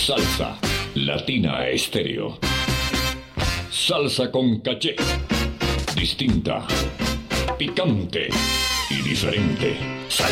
Salsa Latina Estéreo. Salsa con caché. Distinta, picante y diferente.